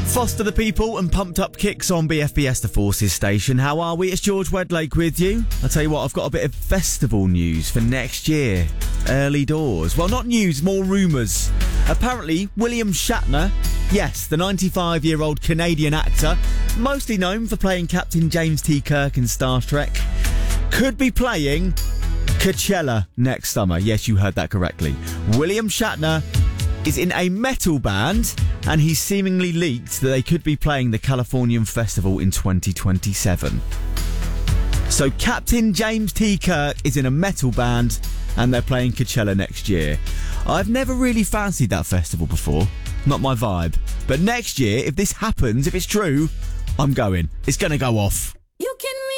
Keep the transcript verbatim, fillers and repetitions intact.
Foster the people and pumped up kicks on B F B S The Forces station. How are we? It's George Wedlake with you. I'll tell you what, I've got a bit of festival news for next year. Early doors. Well, not news, more rumours. Apparently, William Shatner, yes, the ninety-five-year-old Canadian actor, mostly known for playing Captain James T. Kirk in Star Trek, could be playing Coachella next summer. Yes, you heard that correctly. William Shatner is in a metal band, and he's seemingly leaked that they could be playing the Californian Festival in twenty twenty-seven. So Captain James T. Kirk is in a metal band, and they're playing Coachella next year. I've never really fancied that festival before. Not my vibe. But next year, if this happens, if it's true, I'm going. It's going to go off.